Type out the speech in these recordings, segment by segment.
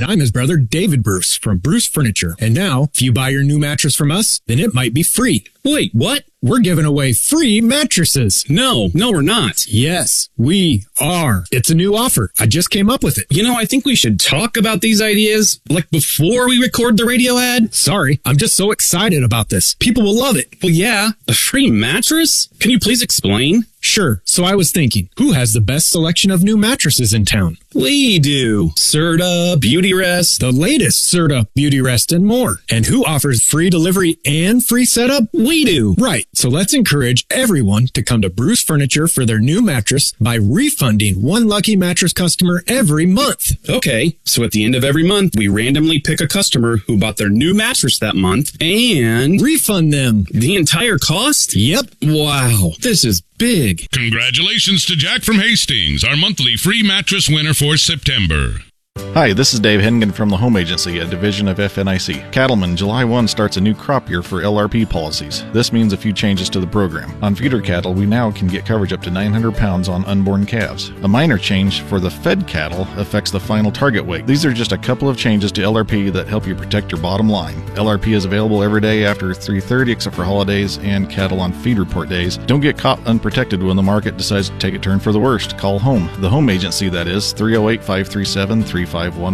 I'm his brother, David Bruce, from Bruce Furniture. And now, if you buy your new mattress from us, then it might be free. Wait, what? We're giving away free mattresses. No, we're not. Yes, we are. It's a new offer. I just came up with it. You know, I think we should talk about these ideas, like before we record the radio ad. Sorry, I'm just so excited about this. People will love it. Well, yeah, a free mattress? Can you please explain? Sure. So I was thinking, who has the best selection of new mattresses in town? We do. Serta, Beautyrest. The latest Serta, Beautyrest, and more. And who offers free delivery and free setup? We do. Right. So let's encourage everyone to come to Bruce Furniture for their new mattress by refunding one lucky mattress customer every month. Okay. So at the end of every month, we randomly pick a customer who bought their new mattress that month and refund them the entire cost? Yep. Wow. This is big. Congratulations to Jack from Hastings, our monthly free mattress winner for September. Hi, this is Dave Hengen from the Home Agency, a division of FNIC. Cattlemen, July 1 starts a new crop year for LRP policies. This means a few changes to the program. On feeder cattle, we now can get coverage up to 900 pounds on unborn calves. A minor change for the fed cattle affects the final target weight. These are just a couple of changes to LRP that help you protect your bottom line. LRP is available every day after 3:30 except for holidays and cattle on feed report days. Don't get caught unprotected when the market decides to take a turn for the worst. Call home. The Home Agency, that is, 308-537-3511.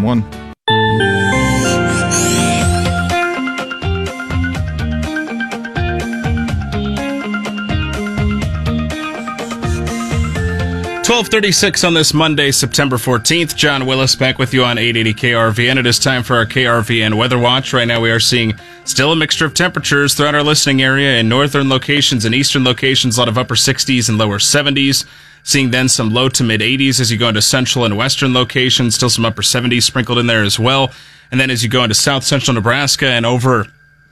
12:36 on this Monday, September 14th. John Willis back with you on 880 KRVN. It is time for our KRVN Weather Watch. Right now we are seeing still a mixture of temperatures throughout our listening area. In northern locations and eastern locations, a lot of upper 60s and lower 70s. Seeing then some low to mid 80s as you go into central and western locations. Still some upper 70s sprinkled in there as well. And then as you go into south central Nebraska and over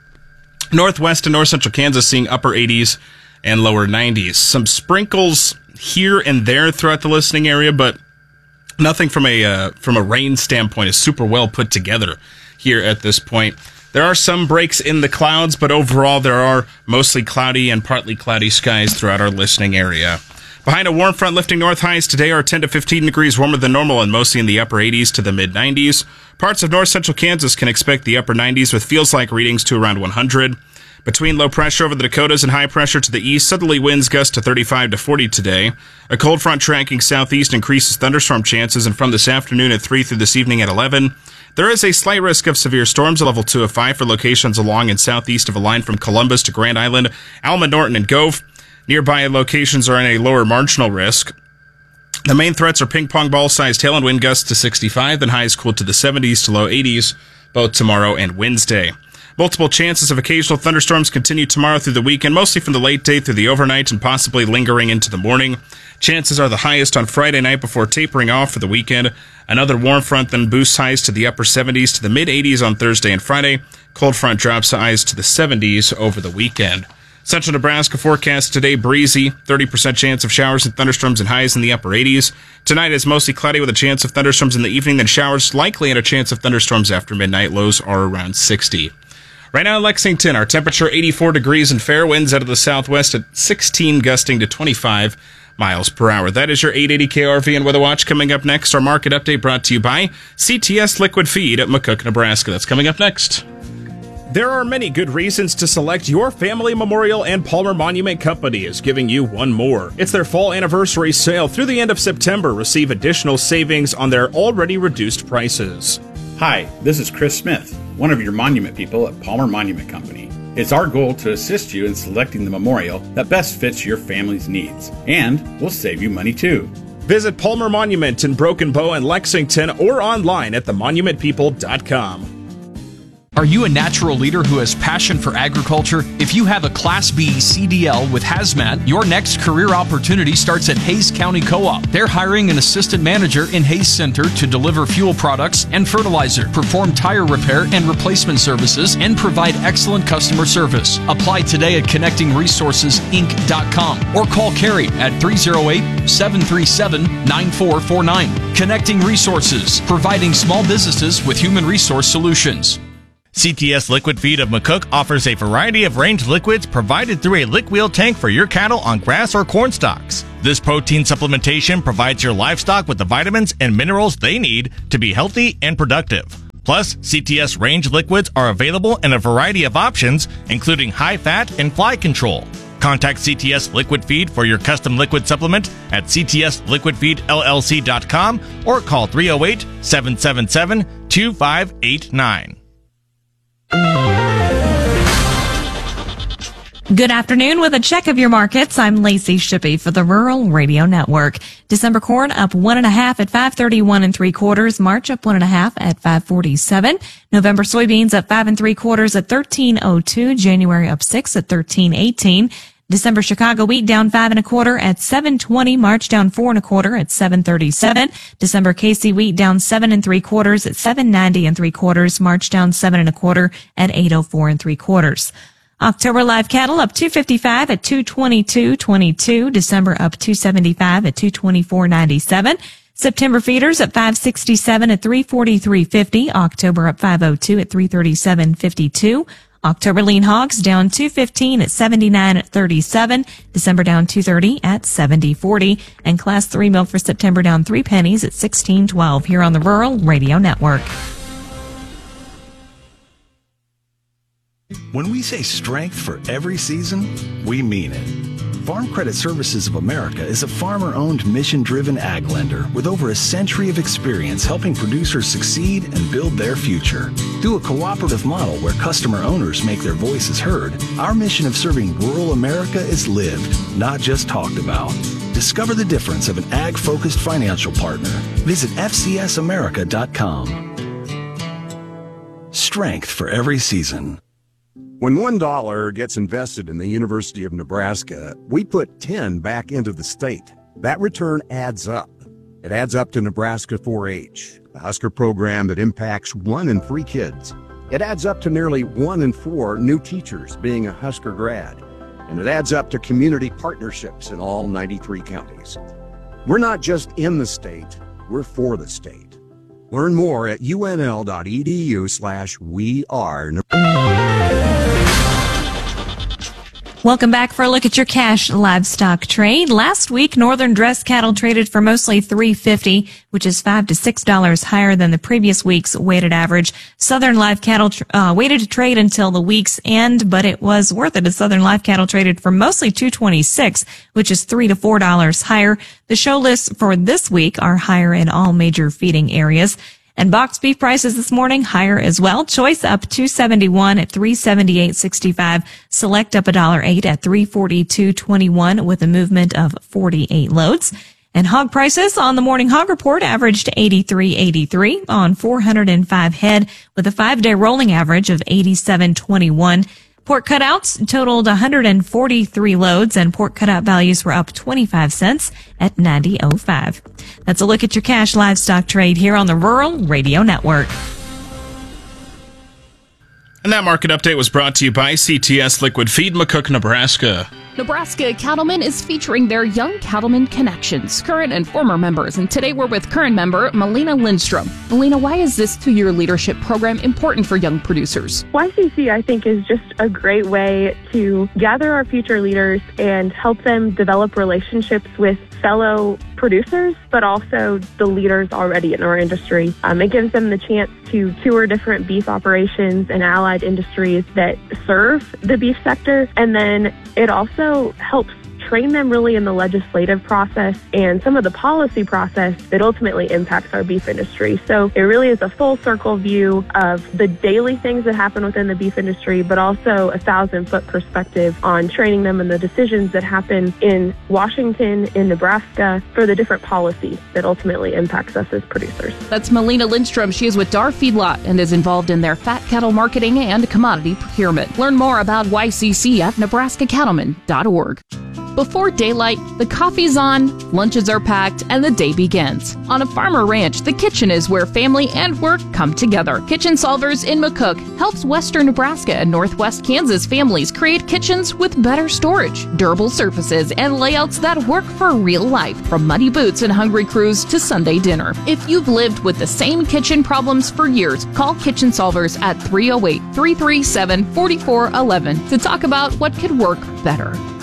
northwest and north central Kansas, seeing upper 80s and lower 90s. Some sprinkles here and there throughout the listening area, but nothing from a rain standpoint is super well put together here at this point. There are some breaks in the clouds, but overall there are mostly cloudy and partly cloudy skies throughout our listening area. Behind a warm front lifting north, highs today are 10 to 15 degrees warmer than normal and mostly in the upper 80s to the mid 90s. Parts of north central Kansas can expect the upper 90s with feels like readings to around 100. Between low pressure over the Dakotas and high pressure to the east, southerly winds gust to 35 to 40 today. A cold front tracking southeast increases thunderstorm chances, and from this afternoon at 3 through this evening at 11, there is a slight risk of severe storms at level 2 of 5 for locations along and southeast of a line from Columbus to Grand Island, Alma, Norton, and Gove. Nearby locations are in a lower marginal risk. The main threats are ping-pong ball-sized hail and wind gusts to 65, then highs cool to the 70s to low 80s, both tomorrow and Wednesday. Multiple chances of occasional thunderstorms continue tomorrow through the weekend, mostly from the late day through the overnight and possibly lingering into the morning. Chances are the highest on Friday night before tapering off for the weekend. Another warm front then boosts highs to the upper 70s to the mid-80s on Thursday and Friday. Cold front drops highs to the 70s over the weekend. Central Nebraska forecast today breezy, 30% chance of showers and thunderstorms and highs in the upper 80s. Tonight is mostly cloudy with a chance of thunderstorms in the evening, then showers likely and a chance of thunderstorms after midnight. Lows are around 60. Right now in Lexington, our temperature 84 degrees and fair winds out of the southwest at 16 gusting to 25 miles per hour. That is your 880 KRVN Weather Watch. Coming up next, our market update brought to you by CTS Liquid Feed at McCook, Nebraska. That's coming up next. There are many good reasons to select your family memorial, and Palmer Monument Company is giving you one more. It's their fall anniversary sale through the end of September. Receive additional savings on their already reduced prices. Hi, this is Chris Smith, one of your monument people at Palmer Monument Company. It's our goal to assist you in selecting the memorial that best fits your family's needs, and we'll save you money too. Visit Palmer Monument in Broken Bow and Lexington or online at themonumentpeople.com. Are you a natural leader who has passion for agriculture? If you have a Class B CDL with Hazmat, your next career opportunity starts at Hays County Co-op. They're hiring an assistant manager in Hays Center to deliver fuel products and fertilizer, perform tire repair and replacement services, and provide excellent customer service. Apply today at connectingresourcesinc.com or call Carrie at 308-737-9449. Connecting Resources, providing small businesses with human resource solutions. CTS Liquid Feed of McCook offers a variety of range liquids provided through a lick wheel tank for your cattle on grass or corn stalks. This protein supplementation provides your livestock with the vitamins and minerals they need to be healthy and productive. Plus, CTS range liquids are available in a variety of options, including high fat and fly control. Contact CTS Liquid Feed for your custom liquid supplement at ctsliquidfeedllc.com or call 308-777-2589. Good afternoon. With a check of your markets, I'm Lacey Shippey for the Rural Radio Network. December corn up 1.5 at 5.31 3/4. March up 1.5 at 5.47. November soybeans up 5 3/4 at 13.02. January up 6 at 13.18. December Chicago wheat down 5 1/4 at 7.20. March down 4 1/4 at 7.37. December KC wheat down 7 3/4 at 7.90 3/4. March down 7 1/4 at 8.04 3/4. October live cattle up 255 at 222.22. December up 275 at 224.97. September feeders at 567 at 343.50. October up 502 at 337.52. October lean hogs down 215 at 79.37. December down 230 at 70.40. And class 3 milk for September down 3 pennies at 16.12 here on the Rural Radio Network. When we say strength for every season, we mean it. Farm Credit Services of America is a farmer-owned, mission-driven ag lender with over a century of experience helping producers succeed and build their future. Through a cooperative model where customer owners make their voices heard, our mission of serving rural America is lived, not just talked about. Discover the difference of an ag-focused financial partner. Visit fcsamerica.com. Strength for every season. When $1 gets invested in the University of Nebraska, we put 10 back into the state. That return adds up. It adds up to Nebraska 4-H, the Husker program that impacts 1 in 3 kids. It adds up to nearly 1 in 4 new teachers being a Husker grad. And it adds up to community partnerships in all 93 counties. We're not just in the state, we're for the state. Learn more at unl.edu/weare. Welcome back for a look at your cash livestock trade. Last week, northern dress cattle traded for mostly $3.50, which is $5 to $6 higher than the previous week's weighted average. Southern live cattle waited to trade until the week's end, but it was worth it as southern live cattle traded for mostly $2.26, which is $3 to $4 higher. The show lists for this week are higher in all major feeding areas. And box beef prices this morning higher as well. Choice up $2.71 at $378.65. Select up $1.08 at $342.21 with a movement of 48 loads. And hog prices on the morning hog report averaged $83.83 on 405 head with a 5-day rolling average of $87.21. Pork cutouts totaled 143 loads, and pork cutout values were up 25 cents at 90.05. That's a look at your cash livestock trade here on the Rural Radio Network. And that market update was brought to you by CTS Liquid Feed, McCook, Nebraska. Nebraska Cattlemen is featuring their Young Cattlemen Connections, current and former members. And today we're with current member, Melina Lindstrom. Melina, why is this 2-year leadership program important for young producers? YCC, I think, is just a great way to gather our future leaders and help them develop relationships with fellow producers, but also the leaders already in our industry. It gives them the chance to tour different beef operations and allied industries that serve the beef sector. And then it also helps train them really in the legislative process and some of the policy process that ultimately impacts our beef industry. So it really is a full circle view of the daily things that happen within the beef industry, but also a 1,000-foot perspective on training them in the decisions that happen in Washington, in Nebraska, for the different policies that ultimately impacts us as producers. That's Melina Lindstrom. She is with Dar Feedlot and is involved in their fat cattle marketing and commodity procurement. Learn more about YCC at nebraskacattlemen.org. Before daylight, the coffee's on, lunches are packed, and the day begins. On a farmer ranch, the kitchen is where family and work come together. Kitchen Solvers in McCook helps western Nebraska and northwest Kansas families create kitchens with better storage, durable surfaces, and layouts that work for real life, from muddy boots and hungry crews to Sunday dinner. If you've lived with the same kitchen problems for years, call Kitchen Solvers at 308-337-4411 to talk about what could work better.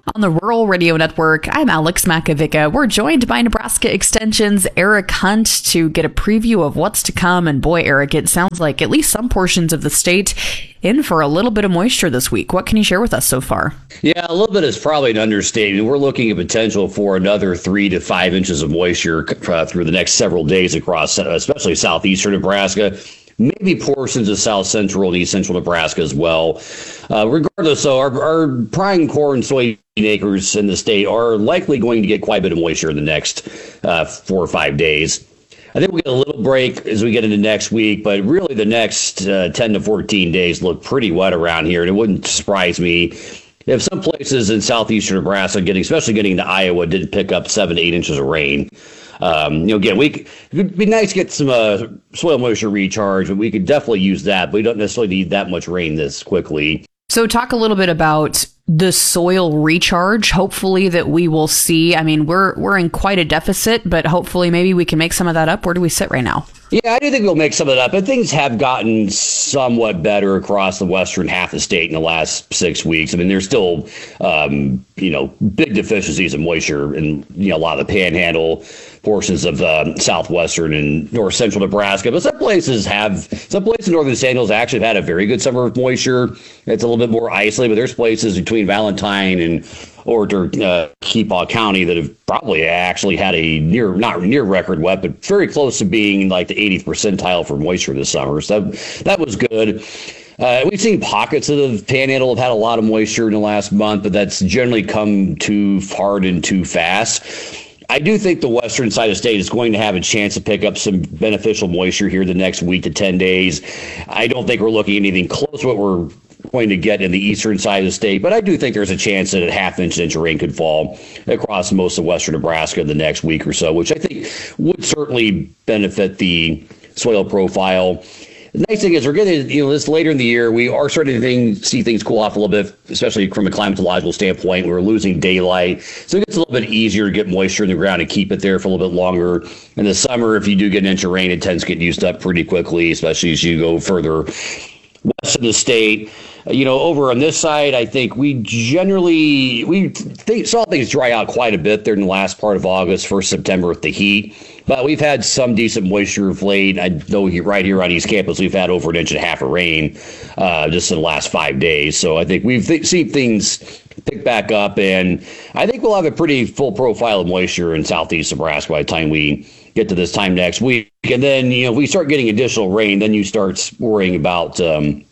On the Rural Radio Network, I'm Alex Makovica. We're joined by Nebraska Extension's Eric Hunt to get a preview of what's to come. And boy, Eric, it sounds like at least some portions of the state in for a little bit of moisture this week. What can you share with us so far? Yeah, a little bit is probably an understatement. We're looking at potential for another 3 to 5 inches of moisture through the next several days across, especially southeastern Nebraska. Maybe portions of south central and east central Nebraska as well. Regardless, though, our prime corn soybean acres in the state are likely going to get quite a bit of moisture in the next 4 or 5 days. I think we'll get a little break as we get into next week, but really the next 10 to 14 days look pretty wet around here, and it wouldn't surprise me if some places in southeastern Nebraska, especially getting into Iowa, didn't pick up 7 to 8 inches of rain. Again, it'd be nice to get some soil moisture recharge, but we could definitely use that. But we don't necessarily need that much rain this quickly. So talk a little bit about the soil recharge, hopefully, that we will see. I mean, we're in quite a deficit, but hopefully maybe we can make some of that up. Where do we sit right now? Yeah, I do think we'll make some of it up. And things have gotten somewhat better across the western half of the state in the last 6 weeks. I mean, there's still, big deficiencies of moisture in, a lot of the panhandle portions of southwestern and north central Nebraska. But some places in northern Sandals actually have had a very good summer with moisture. It's a little bit more isolated, but there's places between Valentine and Keepaw County that have probably actually had a not near record wet, but very close to being like the 80th percentile for moisture this summer. So that was good. We've seen pockets of the panhandle have had a lot of moisture in the last month, but that's generally come too hard and too fast. I do think the western side of the state is going to have a chance to pick up some beneficial moisture here the next week to 10 days. I don't think we're looking at anything close to what we're going to get in the eastern side of the state, but I do think there's a chance that a half-inch of rain could fall across most of western Nebraska the next week or so, which I think would certainly benefit the soil profile. The nice thing is we're getting, this later in the year, we are starting to see things cool off a little bit, especially from a climatological standpoint. We're losing daylight, so it gets a little bit easier to get moisture in the ground and keep it there for a little bit longer. In the summer, if you do get an inch of rain, it tends to get used up pretty quickly, especially as you go further west of the state. Over on this side, I think we saw things dry out quite a bit there in the last part of August, first September with the heat. But we've had some decent moisture of late. I know right here on East Campus, we've had over 1.5 inches of rain just in the last 5 days. So I think we've seen things pick back up, and I think we'll have a pretty full profile of moisture in southeast Nebraska by the time we get to this time next week. And then, if we start getting additional rain, then you start worrying about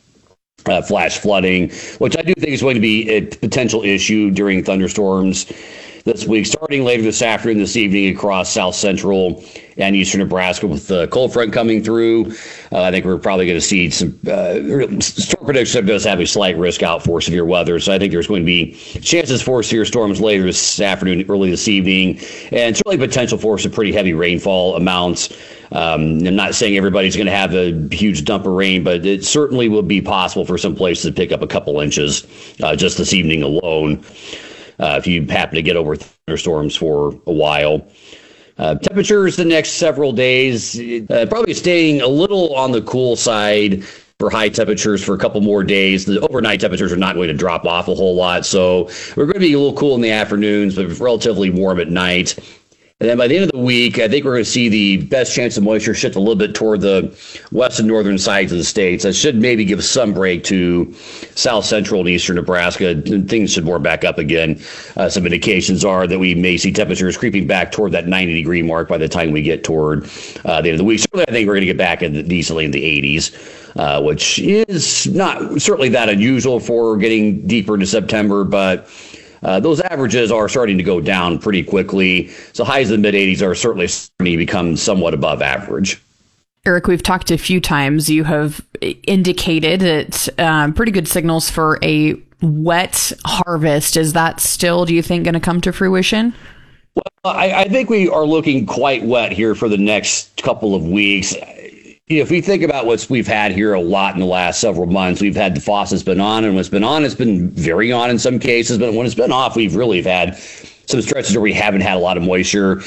flash flooding, which I do think is going to be a potential issue during thunderstorms this week, starting later this afternoon, this evening across south central and eastern Nebraska with the cold front coming through. I think we're probably going to see some storm prediction does have a slight risk out for severe weather. So I think there's going to be chances for severe storms later this afternoon, early this evening, and certainly potential for some pretty heavy rainfall amounts. I'm not saying everybody's going to have a huge dump of rain, but it certainly will be possible for some places to pick up a couple inches just this evening alone. If you happen to get over thunderstorms for a while. Temperatures the next several days, probably staying a little on the cool side for high temperatures for a couple more days. The overnight temperatures are not going to drop off a whole lot, so we're going to be a little cool in the afternoons, but relatively warm at night. And then by the end of the week, I think we're going to see the best chance of moisture shift a little bit toward the west and northern sides of the states. That should maybe give some break to south central and eastern Nebraska. And things should warm back up again. Some indications are that we may see temperatures creeping back toward that 90-degree mark by the time we get toward the end of the week. Certainly, I think we're going to get back decently in the 80s, which is not certainly that unusual for getting deeper into September, but those averages are starting to go down pretty quickly. So highs in the mid-80s are certainly starting to become somewhat above average. Eric, we've talked a few times. You have indicated that pretty good signals for a wet harvest. Is that still, do you think, going to come to fruition? Well, I think we are looking quite wet here for the next couple of weeks. If we think about what we've had here a lot in the last several months, we've had the faucet's been on, and when it's been on, it's been very on in some cases. But when it's been off, we've really had some stretches where we haven't had a lot of moisture.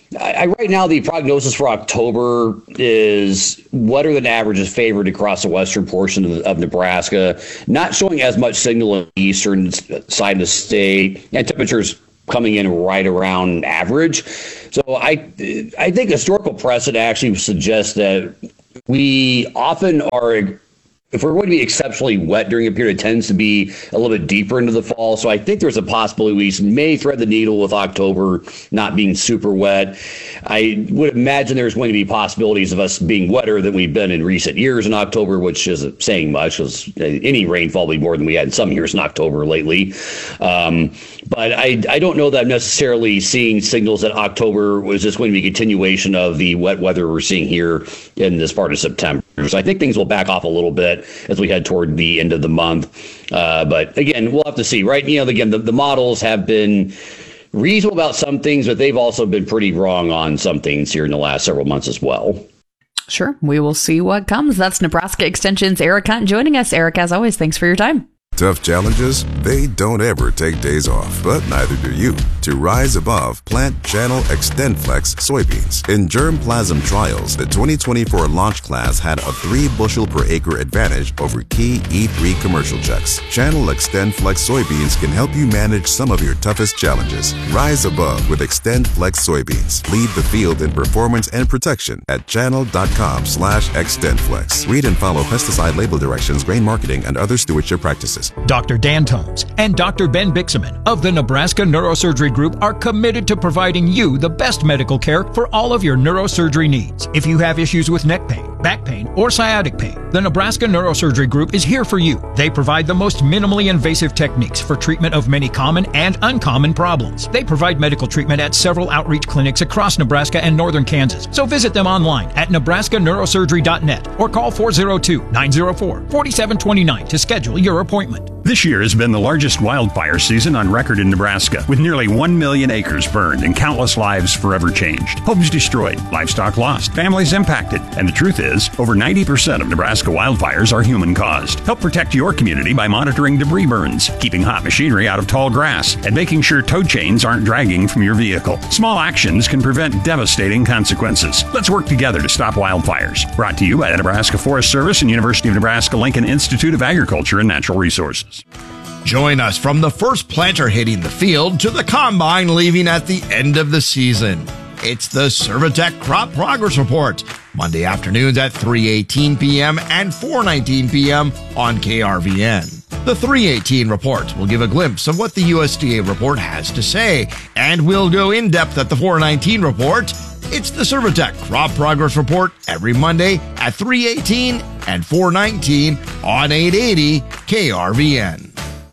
Right now, the prognosis for October is wetter than average is favored across the western portion of Nebraska, not showing as much signal in the eastern side of the state, and temperatures coming in right around average. So I think historical precedent actually suggests that we often are, if we're going to be exceptionally wet during a period, it tends to be a little bit deeper into the fall. So I think there's a possibility we may thread the needle with October not being super wet. I would imagine there's going to be possibilities of us being wetter than we've been in recent years in October, which isn't saying much because any rainfall will be more than we had in some years in October lately. But I don't know that I'm necessarily seeing signals that October was just going to be a continuation of the wet weather we're seeing here in this part of September. So I think things will back off a little bit as we head toward the end of the month. But again, we'll have to see, right? Again, the models have been reasonable about some things, but they've also been pretty wrong on some things here in the last several months as well. Sure. We will see what comes. That's Nebraska Extension's Eric Hunt joining us. Eric, as always, thanks for your time. Tough challenges, they don't ever take days off, but neither do you. To rise above, plant Channel XtendFlex soybeans. In germplasm trials, the 2024 launch class had a 3-bushel per acre advantage over key E3 commercial checks. Channel XtendFlex soybeans can help you manage some of your toughest challenges. Rise above with XtendFlex soybeans. Lead the field in performance and protection at channel.com/XtendFlex. Read and follow pesticide label directions, grain marketing, and other stewardship practices. Dr. Dan Tomes and Dr. Ben Bixaman of the Nebraska Neurosurgery Group are committed to providing you the best medical care for all of your neurosurgery needs. If you have issues with neck pain, back pain, or sciatic pain, the Nebraska Neurosurgery Group is here for you. They provide the most minimally invasive techniques for treatment of many common and uncommon problems. They provide medical treatment at several outreach clinics across Nebraska and northern Kansas. So visit them online at nebraskaneurosurgery.net or call 402-904-4729 to schedule your appointment. This year has been the largest wildfire season on record in Nebraska, with nearly 1 million acres burned and countless lives forever changed. Homes destroyed, livestock lost, families impacted. And the truth is, over 90% of Nebraska wildfires are human-caused. Help protect your community by monitoring debris burns, keeping hot machinery out of tall grass, and making sure tow chains aren't dragging from your vehicle. Small actions can prevent devastating consequences. Let's work together to stop wildfires. Brought to you by the Nebraska Forest Service and University of Nebraska-Lincoln Institute of Agriculture and Natural Resources. Join us from the first planter hitting the field to the combine leaving at the end of the season. It's the Servitech Crop Progress Report, Monday afternoons at 3:18 p.m. and 4:19 p.m. on KRVN. The 3:18 report will give a glimpse of what the USDA report has to say, and we'll go in depth at the 4:19 report. It's the Servitech Crop Progress Report every Monday at 3:18 and 4:19 on 880 KRVN.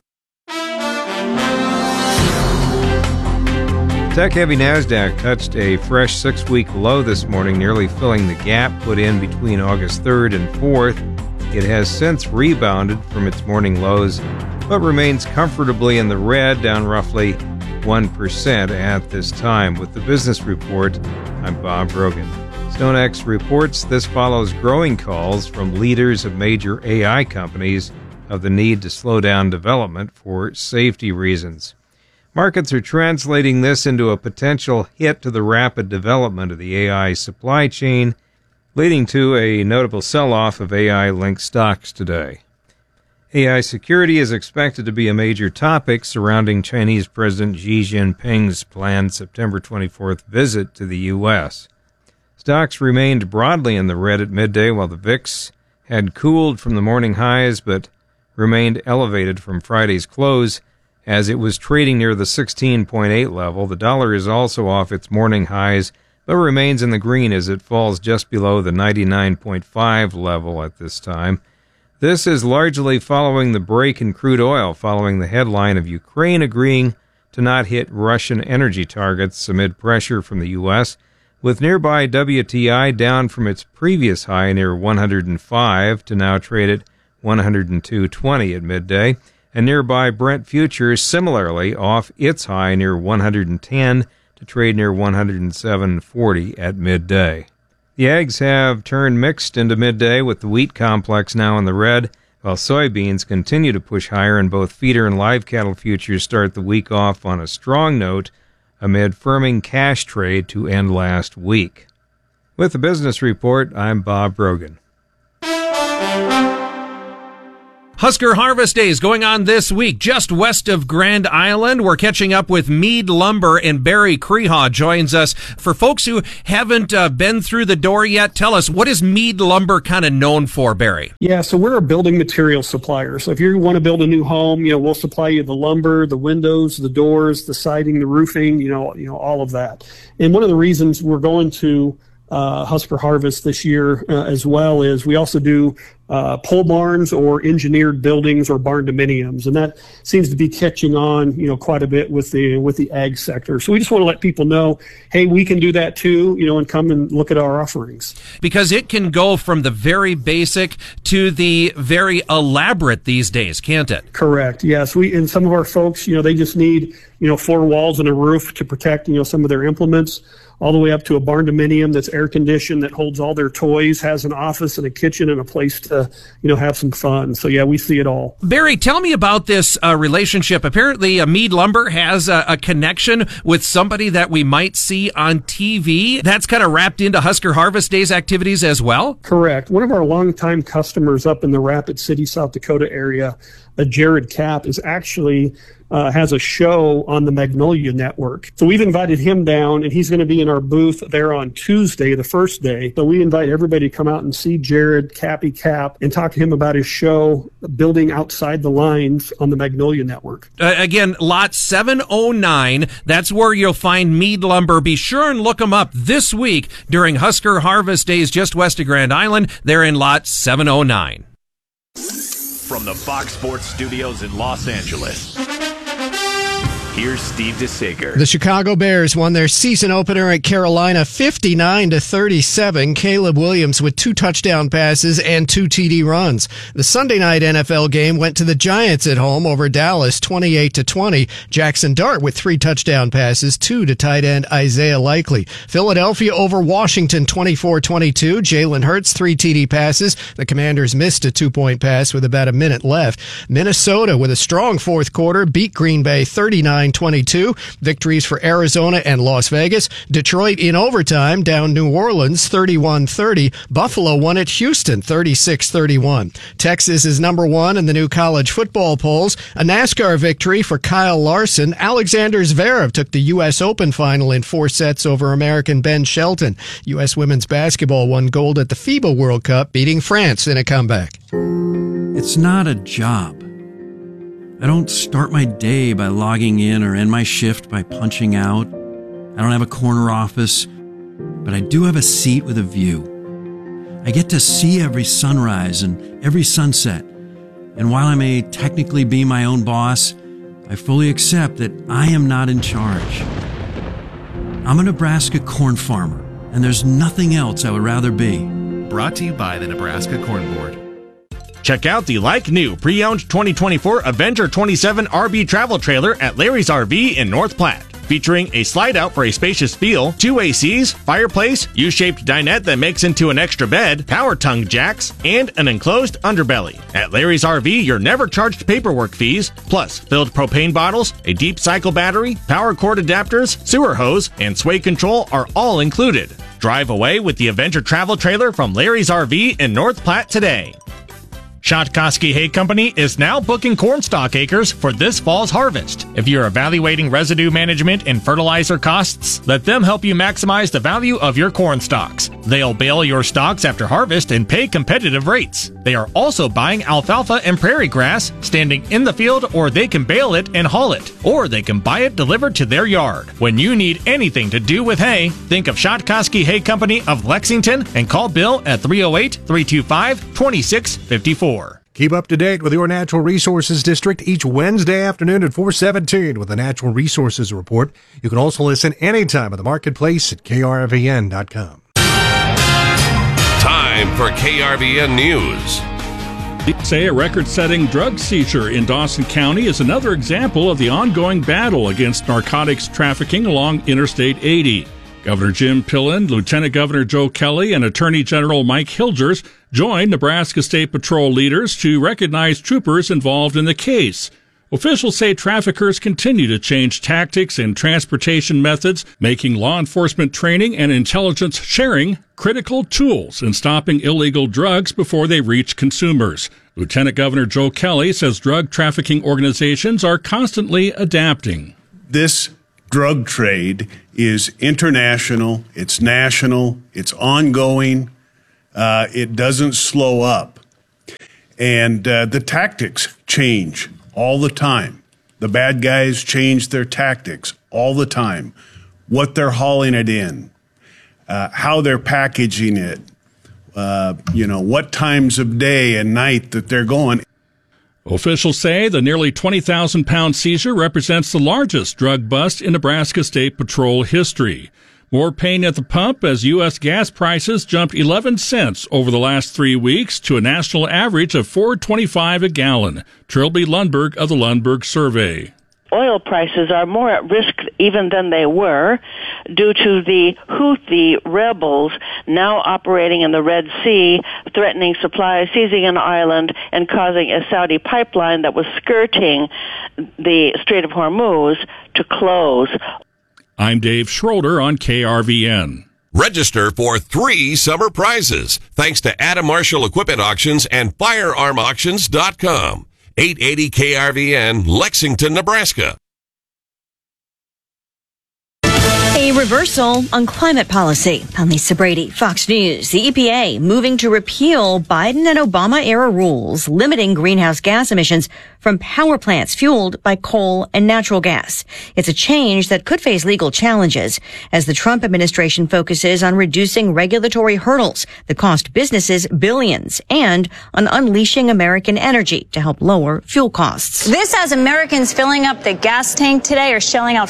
Tech-heavy NASDAQ touched a fresh 6-week low this morning, nearly filling the gap put in between August 3rd and 4th. It has since rebounded from its morning lows, but remains comfortably in the red, down roughly 1% at this time. With the business report, I'm Bob Brogan. StoneX reports this follows growing calls from leaders of major AI companies of the need to slow down development for safety reasons. Markets are translating this into a potential hit to the rapid development of the AI supply chain, leading to a notable sell-off of AI-linked stocks today. AI security is expected to be a major topic surrounding Chinese President Xi Jinping's planned September 24th visit to the U.S. Stocks remained broadly in the red at midday, while the VIX had cooled from the morning highs but remained elevated from Friday's close as it was trading near the 16.8 level. The dollar is also off its morning highs but remains in the green as it falls just below the 99.5 level at this time. This is largely following the break in crude oil following the headline of Ukraine agreeing to not hit Russian energy targets amid pressure from the U.S., with nearby WTI down from its previous high near 105 to now trade at 102.20 at midday, and nearby Brent futures similarly off its high near 110 to trade near 107.40 at midday. The eggs have turned mixed into midday, with the wheat complex now in the red, while soybeans continue to push higher, and both feeder and live cattle futures start the week off on a strong note, amid firming cash trade to end last week. With the business report, I'm Bob Brogan. Husker Harvest Days going on this week just west of Grand Island. We're catching up with Mead Lumber, and Barry Crehaw joins us. For folks who haven't been through the door yet, tell us, what is Mead Lumber kind of known for, Barry? Yeah, so we're a building material supplier. So if you want to build a new home, we'll supply you the lumber, the windows, the doors, the siding, the roofing, all of that. And one of the reasons we're going to Husker Harvest this year as well is we also do pole barns or engineered buildings or barn dominiums, and that seems to be catching on quite a bit with the ag sector. So we just want to let people know, hey, we can do that too, and come and look at our offerings, because it can go from the very basic to the very elaborate these days, can't it? Correct. Yes, and some of our folks, they just need 4 walls and a roof to protect some of their implements, all the way up to a barn dominium that's air conditioned, that holds all their toys, has an office and a kitchen and a place to, have some fun. So yeah, we see it all. Barry, tell me about this relationship. Apparently, Mead Lumber has a connection with somebody that we might see on TV. That's kind of wrapped into Husker Harvest Days activities as well? Correct. One of our longtime customers up in the Rapid City, South Dakota area, Jared Kapp, is actually has a show on the Magnolia Network. So we've invited him down, and he's going to be in our booth there on Tuesday, the first day. So we invite everybody to come out and see Jared Kapp and talk to him about his show, Building Outside the Lines, on the Magnolia Network. Again, lot 709. That's where you'll find Mead Lumber. Be sure and look them up this week during Husker Harvest Days just west of Grand Island. They're in lot 709. From the Fox Sports Studios in Los Angeles, here's Steve DeSager. The Chicago Bears won their season opener at Carolina 59-37. Caleb Williams with 2 touchdown passes and 2 TD runs. The Sunday night NFL game went to the Giants at home over Dallas 28-20. Jackson Dart with 3 touchdown passes, 2 to tight end Isaiah Likely. Philadelphia over Washington 24-22. Jalen Hurts 3 TD passes. The Commanders missed a 2-point pass with about a minute left. Minnesota with a strong fourth quarter beat Green Bay 39-22. Victories for Arizona and Las Vegas. Detroit in overtime down New Orleans 31-30. Buffalo won at Houston 36-31. Texas is number 1 in the new college football polls. A NASCAR victory for Kyle Larson. Alexander Zverev took the U.S. Open final in 4 sets over American Ben Shelton. U.S. women's basketball won gold at the FIBA World Cup, beating France in a comeback. It's not a job. I don't start my day by logging in or end my shift by punching out. I don't have a corner office, but I do have a seat with a view. I get to see every sunrise and every sunset. And while I may technically be my own boss, I fully accept that I am not in charge. I'm a Nebraska corn farmer, and there's nothing else I would rather be. Brought to you by the Nebraska Corn Board. Check out the like-new pre-owned 2024 Avenger 27 RB travel trailer at Larry's RV in North Platte. Featuring a slide-out for a spacious feel, 2 ACs, fireplace, U-shaped dinette that makes into an extra bed, power tongue jacks, and an enclosed underbelly. At Larry's RV, you're never charged paperwork fees, plus filled propane bottles, a deep cycle battery, power cord adapters, sewer hose, and sway control are all included. Drive away with the Avenger travel trailer from Larry's RV in North Platte today. Shotkoski Hay Company is now booking cornstalk acres for this fall's harvest. If you're evaluating residue management and fertilizer costs, let them help you maximize the value of your corn stalks. They'll bale your stalks after harvest and pay competitive rates. They are also buying alfalfa and prairie grass, standing in the field, or they can bale it and haul it, or they can buy it delivered to their yard. When you need anything to do with hay, think of Shotkoski Hay Company of Lexington and call Bill at 308-325-2654. Keep up to date with your Natural Resources District each Wednesday afternoon at 4:17 with the Natural Resources Report. You can also listen anytime at the marketplace at krvn.com. Time for KRVN News. Say a record-setting drug seizure in Dawson County is another example of the ongoing battle against narcotics trafficking along Interstate 80. Governor Jim Pillen, Lieutenant Governor Joe Kelly, and Attorney General Mike Hilgers joined Nebraska State Patrol leaders to recognize troopers involved in the case. Officials say traffickers continue to change tactics and transportation methods, making law enforcement training and intelligence sharing critical tools in stopping illegal drugs before they reach consumers. Lieutenant Governor Joe Kelly says drug trafficking organizations are constantly adapting. This drug trade is international, it's national, it's ongoing, it doesn't slow up. And the tactics change all the time. The bad guys change their tactics all the time. What they're hauling it in, how they're packaging it, what times of day and night that they're going. Officials say the nearly 20,000-pound seizure represents the largest drug bust in Nebraska State Patrol history. More pain at the pump as U.S. gas prices jumped 11 cents over the last 3 weeks to a national average of $4.25 a gallon. Trilby Lundberg of the Lundberg Survey. Oil prices are more at risk even than they were due to the Houthi rebels now operating in the Red Sea, threatening supplies, seizing an island, and causing a Saudi pipeline that was skirting the Strait of Hormuz to close. I'm Dave Schroeder on KRVN. Register for 3 summer prizes thanks to Adam Marshall Equipment Auctions and FirearmAuctions.com. 880 KRVN, Lexington, Nebraska. A reversal on climate policy. I'm Lisa Brady, Fox News. The EPA moving to repeal Biden and Obama-era rules limiting greenhouse gas emissions from power plants fueled by coal and natural gas. It's a change that could face legal challenges as the Trump administration focuses on reducing regulatory hurdles that cost businesses billions and on unleashing American energy to help lower fuel costs. This has Americans filling up the gas tank today are shelling out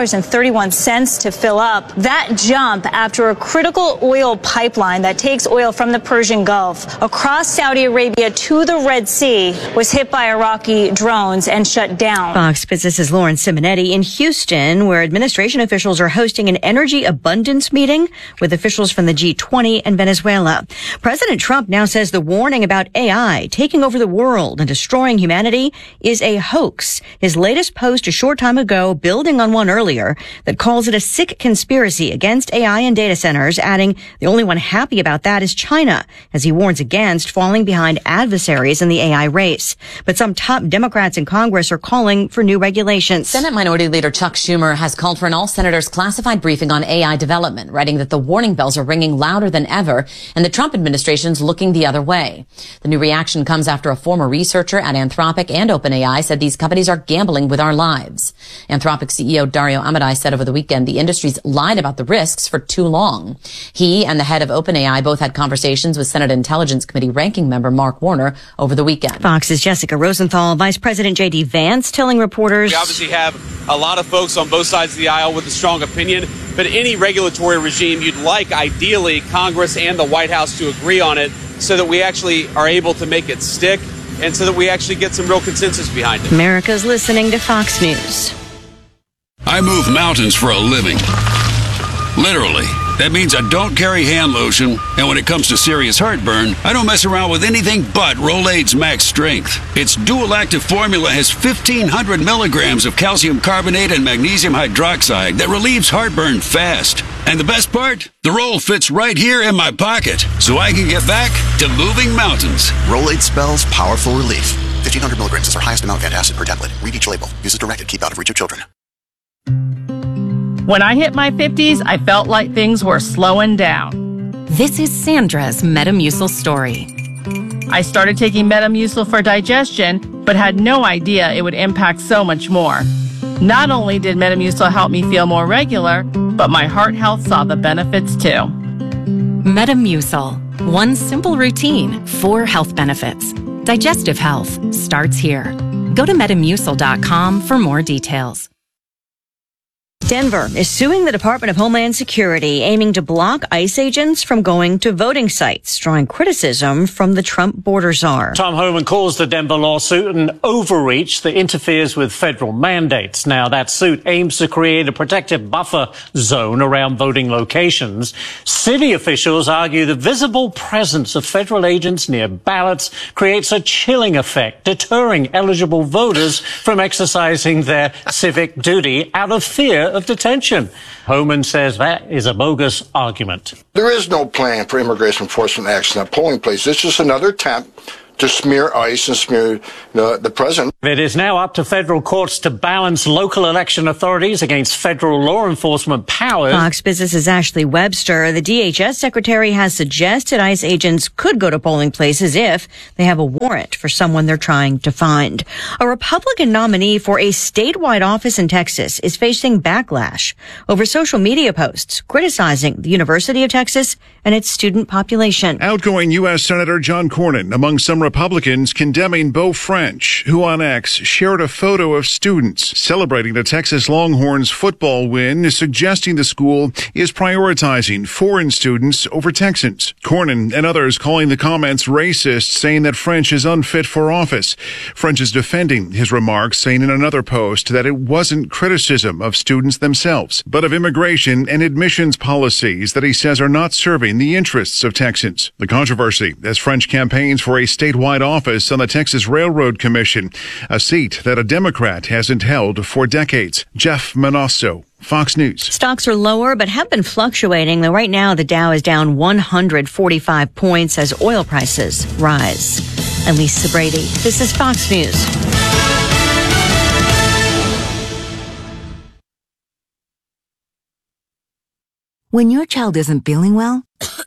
$4.31 to fill up. That jump after a critical oil pipeline that takes oil from the Persian Gulf across Saudi Arabia to the Red Sea was hit by Iraqi drones and shut down. Fox Business's Lauren Simonetti in Houston, where administration officials are hosting an energy abundance meeting with officials from the G20 and Venezuela. President Trump now says the warning about AI taking over the world and destroying humanity is a hoax. His latest post a short time ago, building on one earlier, that calls it a sick conspiracy against AI and data centers, adding the only one happy about that is China, as he warns against falling behind adversaries in the AI race. But some top Democrats in Congress are calling for new regulations. Senate Minority Leader Chuck Schumer has called for an all-senators classified briefing on AI development, writing that the warning bells are ringing louder than ever and the Trump administration's looking the other way. The new reaction comes after a former researcher at Anthropic and OpenAI said these companies are gambling with our lives. Anthropic CEO Dario Amodei said over the weekend the industry's lied about the risks for too long. He and the head of OpenAI both had conversations with Senate Intelligence Committee ranking member Mark Warner over the weekend. Fox's Jessica Rosenthal, Vice President J.D. Vance telling reporters, we obviously have a lot of folks on both sides of the aisle with a strong opinion, but any regulatory regime you'd like, ideally, Congress and the White House to agree on it so that we actually are able to make it stick and so that we actually get some real consensus behind it. America's listening to Fox News. I move mountains for a living. Literally. That means I don't carry hand lotion, and when it comes to serious heartburn, I don't mess around with anything but Rolaids Max Strength. Its dual-active formula has 1,500 milligrams of calcium carbonate and magnesium hydroxide that relieves heartburn fast. And the best part? The roll fits right here in my pocket, so I can get back to moving mountains. Rolaids spells powerful relief. 1,500 milligrams is our highest amount of antacid per tablet. Read each label. Use as directed. Keep out of reach of children. When I hit my 50s, I felt like things were slowing down. This is Sandra's Metamucil story. I started taking Metamucil for digestion, but had no idea it would impact so much more. Not only did Metamucil help me feel more regular, but my heart health saw the benefits too. Metamucil. One simple routine, 4 health benefits. Digestive health starts here. Go to Metamucil.com for more details. Denver is suing the Department of Homeland Security, aiming to block ICE agents from going to voting sites, drawing criticism from the Trump border czar. Tom Homan calls the Denver lawsuit an overreach that interferes with federal mandates. Now, that suit aims to create a protective buffer zone around voting locations. City officials argue the visible presence of federal agents near ballots creates a chilling effect, deterring eligible voters from exercising their civic duty out of fear of detention. Homan says that is a bogus argument. There is no plan for immigration enforcement action at polling places. It's just another attempt to smear ICE and smear the president. It is now up to federal courts to balance local election authorities against federal law enforcement powers. Fox Business's Ashley Webster, the DHS secretary, has suggested ICE agents could go to polling places if they have a warrant for someone they're trying to find. A Republican nominee for a statewide office in Texas is facing backlash over social media posts criticizing the University of Texas and its student population. Outgoing U.S. Senator John Cornyn among some Republicans condemning Beau French, who on X shared a photo of students celebrating the Texas Longhorns football win, suggesting the school is prioritizing foreign students over Texans. Cornyn and others calling the comments racist, saying that French is unfit for office. French is defending his remarks, saying in another post that it wasn't criticism of students themselves, but of immigration and admissions policies that he says are not serving the interests of Texans. The controversy as French campaigns for a statewide office on the Texas Railroad Commission, a seat that a Democrat hasn't held for decades. Jeff Manasso, Fox News. Stocks are lower, but have been fluctuating, though right now the Dow is down 145 points as oil prices rise. I'm Lisa Brady. This is Fox News. When your child isn't feeling well,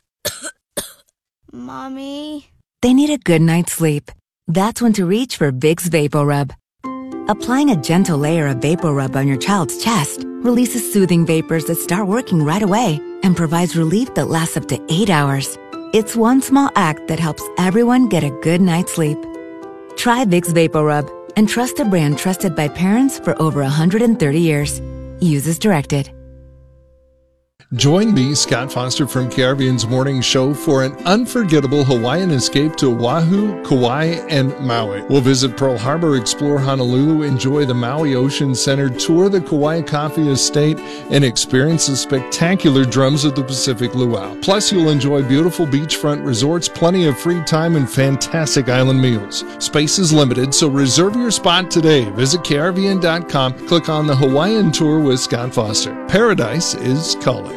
Mommy, they need a good night's sleep. That's when to reach for Vicks VapoRub. Applying a gentle layer of VapoRub on your child's chest releases soothing vapors that start working right away and provides relief that lasts up to 8 hours. It's one small act that helps everyone get a good night's sleep. Try Vicks VapoRub and trust a brand trusted by parents for over 130 years. Use as directed. Join me, Scott Foster from KRVN's Morning Show for an unforgettable Hawaiian escape to Oahu, Kauai, and Maui. We'll visit Pearl Harbor, explore Honolulu, enjoy the Maui Ocean Center, tour the Kauai Coffee Estate, and experience the spectacular drums of the Pacific Luau. Plus, you'll enjoy beautiful beachfront resorts, plenty of free time, and fantastic island meals. Space is limited, so reserve your spot today. Visit KRVN.com, click on the Hawaiian Tour with Scott Foster. Paradise is calling.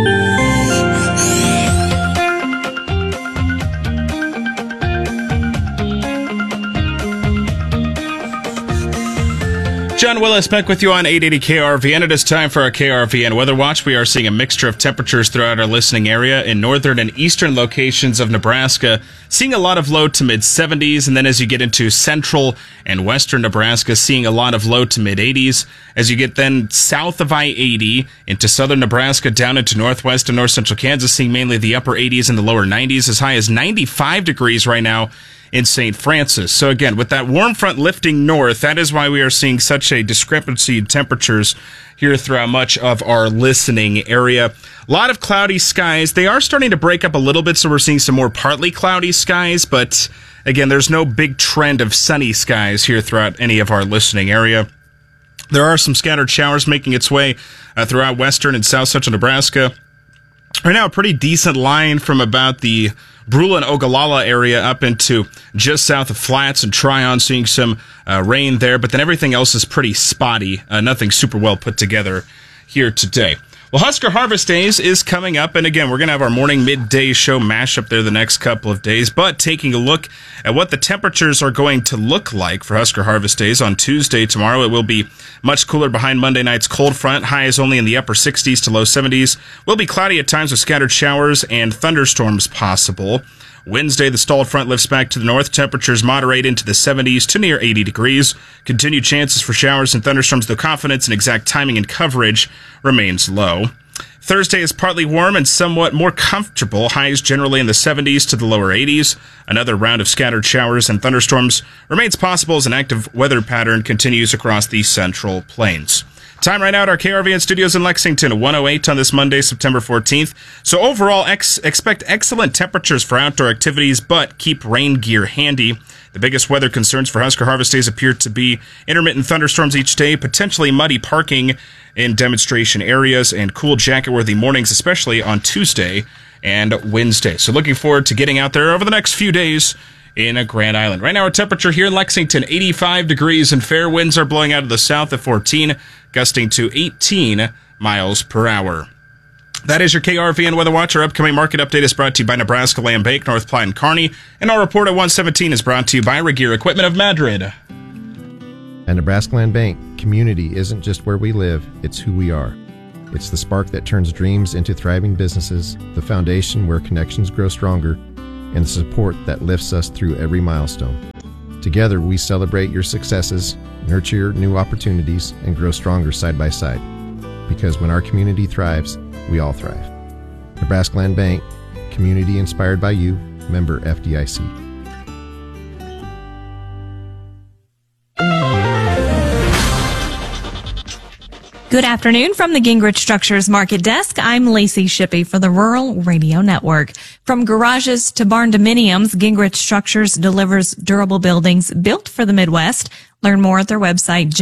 John Willis back with you on 880 KRVN. It is time for our KRVN Weather Watch. We are seeing a mixture of temperatures throughout our listening area in northern and eastern locations of Nebraska. Seeing a lot of low to mid 70s, and then as you get into central and western Nebraska, seeing a lot of low to mid 80s. As you get then south of I-80 into southern Nebraska, down into northwest and north central Kansas, seeing mainly the upper 80s and the lower 90s, as high as 95 degrees right now in St. Francis. So again, with that warm front lifting north, that is why we are seeing such a discrepancy in temperatures here throughout much of our listening area. A lot of cloudy skies. They are starting to break up a little bit, so we're seeing some more partly cloudy skies, but again, there's no big trend of sunny skies here throughout any of our listening area. There are some scattered showers making its way throughout western and south central Nebraska. Right now, a pretty decent line from about the Brule and Ogallala area up into just south of Flats and Tryon, seeing some rain there, but then everything else is pretty spotty. Nothing super well put together here today. Well, Husker Harvest Days is coming up, and again, we're going to have our morning midday show mashup there the next couple of days, but taking a look at what the temperatures are going to look like for Husker Harvest Days on Tuesday. Tomorrow, it will be much cooler behind Monday night's cold front. Highs only in the upper 60s to low 70s. Will be cloudy at times with scattered showers and thunderstorms possible. Wednesday, the stalled front lifts back to the north. Temperatures moderate into the 70s to near 80 degrees. Continued chances for showers and thunderstorms, though confidence in exact timing and coverage remains low. Thursday is partly warm and somewhat more comfortable. Highs generally in the 70s to the lower 80s. Another round of scattered showers and thunderstorms remains possible as an active weather pattern continues across the central plains. Time right now at our KRVN studios in Lexington, 108 on this Monday, September 14th. So overall, expect excellent temperatures for outdoor activities, but keep rain gear handy. The biggest weather concerns for Husker Harvest Days appear to be intermittent thunderstorms each day, potentially muddy parking in demonstration areas, and cool jacket-worthy mornings, especially on Tuesday and Wednesday. So looking forward to getting out there over the next few days in Grand Island. Right now, our temperature here in Lexington, 85 degrees, and fair winds are blowing out of the south at 14, gusting to 18 miles per hour. That is your KRVN Weather Watch. Our upcoming market update is brought to you by Nebraska Land Bank, North Platte, and Kearney. And our report at 117 is brought to you by Regear Equipment of Madrid. At Nebraska Land Bank, community isn't just where we live, it's who we are. It's the spark that turns dreams into thriving businesses, the foundation where connections grow stronger, and the support that lifts us through every milestone. Together, we celebrate your successes, nurture new opportunities, and grow stronger side by side. Because when our community thrives, we all thrive. Nebraska Land Bank, community inspired by you, member FDIC. Good afternoon from the Gingrich Structures Market Desk. I'm Lacey Shippey for the Rural Radio Network. From garages to barn dominiums, Gingrich Structures delivers durable buildings built for the Midwest. Learn more at their website,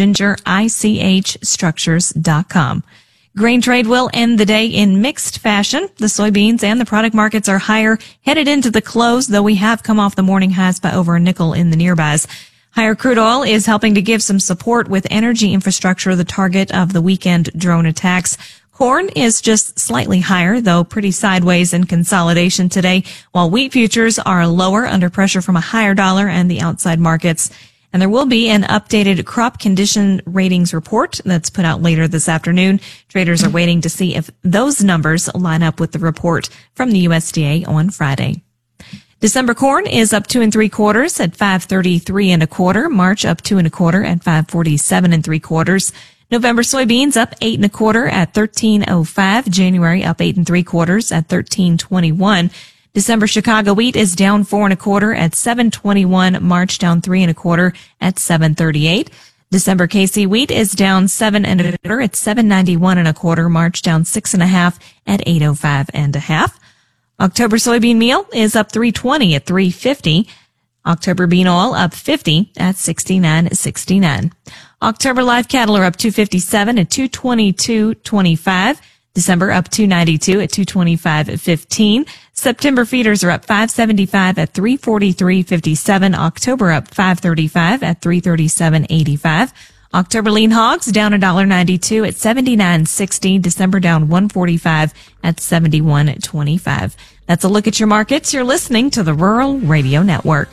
gingerichstructures.com. Grain trade will end the day in mixed fashion. The soybeans and the product markets are higher headed into the close, though we have come off the morning highs by over a nickel in the nearbys. Higher crude oil is helping to give some support with energy infrastructure, the target of the weekend drone attacks. Corn is just slightly higher, though pretty sideways in consolidation today, while wheat futures are lower under pressure from a higher dollar and the outside markets. And there will be an updated crop condition ratings report that's put out later this afternoon. Traders are waiting to see if those numbers line up with the report from the USDA on Friday. December corn is up 2 3/4 at 5.33 1/4. March up 2 1/4 at 5.47 3/4. November soybeans up 8 1/4 at 13.05. January up 8 3/4 at 13.21. December Chicago wheat is down 4 1/4 at 7.21. March down 3 1/4 at 7.38. December KC wheat is down 7 1/4 at 7.91 1/4. March down 6 1/2 at 8.05 1/2. October soybean meal is up 3.20 at 3.50. October bean oil up 50 at 69.69. October live cattle are up 257 at 222.25. December up 292 at 225.15. September feeders are up 575 at 343.57. October up 535 at 337.85. October lean hogs down $1.92 at 79.60. December down 145 at 71.25. That's a look at your markets. You're listening to the Rural Radio Network.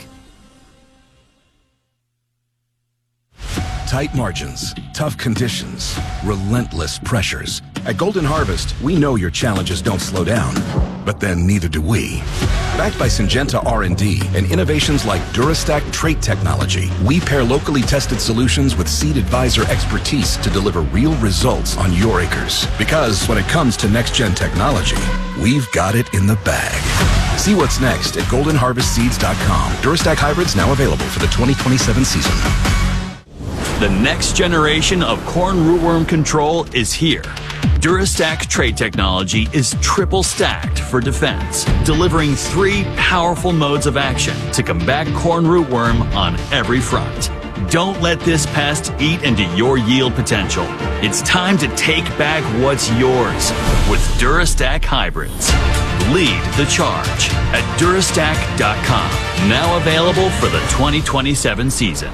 Tight margins, tough conditions, relentless pressures. At Golden Harvest, we know your challenges don't slow down, but then neither do we. Backed by Syngenta R&D and innovations like Durastack trait technology, we pair locally tested solutions with Seed Advisor expertise to deliver real results on your acres. Because when it comes to next-gen technology, we've got it in the bag. See what's next at goldenharvestseeds.com. Durastack hybrids now available for the 2027 season. The next generation of corn rootworm control is here. Durastack trait technology is triple stacked for defense, delivering 3 powerful modes of action to combat corn rootworm on every front. Don't let this pest eat into your yield potential. It's time to take back what's yours with Durastack hybrids. Lead the charge at Durastack.com. Now available for the 2027 season.